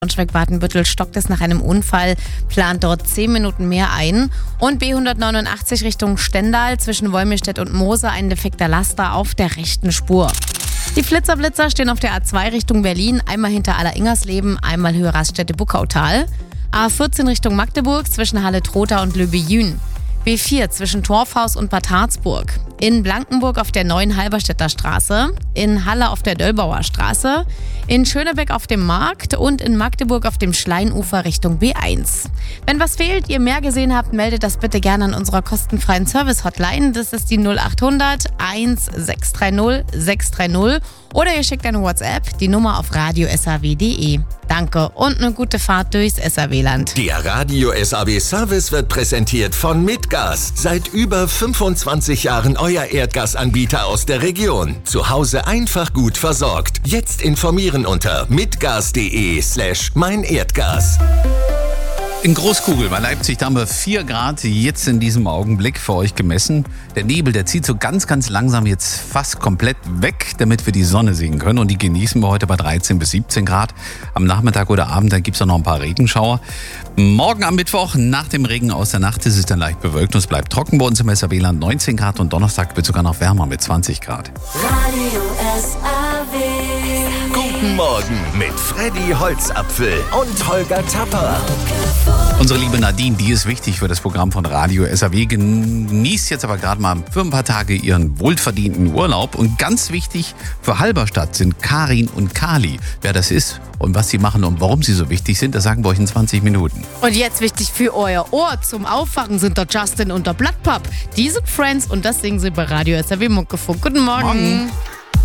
Braunschweig-Watenbüttel stockt es nach einem Unfall, plant dort 10 Minuten mehr ein. Und B189 Richtung Stendal zwischen Wolmirstedt und Moose, ein defekter Laster auf der rechten Spur. Die Flitzer stehen auf der A2 Richtung Berlin, einmal hinter Aller-Ingersleben, einmal Höhe Raststätte-Buckautal. A14 Richtung Magdeburg zwischen Halle-Trotha und Löbe-Jün. B4 zwischen Torfhaus und Bad Harzburg. In Blankenburg auf der neuen Halberstädter Straße. In Halle auf der Döllbauer Straße. In Schönebeck auf dem Markt und in Magdeburg auf dem Schleinufer Richtung B1. Wenn was fehlt, ihr mehr gesehen habt, meldet das bitte gerne an unserer kostenfreien Service-Hotline. Das ist die 0800 1630 630. Oder ihr schickt eine WhatsApp, die Nummer auf radio.saw.de. Danke und eine gute Fahrt durchs SAW-Land. Der Radio SAW Service wird präsentiert von Mitgas. Seit über 25 Jahren euer Erdgasanbieter aus der Region. Zu Hause einfach gut versorgt. Jetzt informieren unter mitgas.de/meinerdgas. In Großkugel bei Leipzig, da haben wir 4 Grad jetzt in diesem Augenblick für euch gemessen. Der Nebel, der zieht so ganz langsam jetzt fast komplett weg, damit wir die Sonne sehen können. Und die genießen wir heute bei 13 bis 17 Grad. Am Nachmittag oder Abend, dann gibt es auch noch ein paar Regenschauer. Morgen am Mittwoch, nach dem Regen aus der Nacht, ist es dann leicht bewölkt und es bleibt trocken bei uns im SAW-Land 19 Grad. Und Donnerstag wird sogar noch wärmer mit 20 Grad. Radio SAW. Guten Morgen mit Freddy Holzapfel und Holger Zapper. Unsere liebe Nadine, die ist wichtig für das Programm von Radio SAW, genießt jetzt aber gerade mal für ein paar Tage ihren wohlverdienten Urlaub. Und ganz wichtig für Halberstadt sind Karin und Kali. Wer das ist und was sie machen und warum sie so wichtig sind, das sagen wir euch in 20 Minuten. Und jetzt wichtig für euer Ohr. Zum Aufwachen sind der Justin und der Blattpap. Die sind Friends und das singen sie bei Radio SAW Muckefunk. Guten Morgen.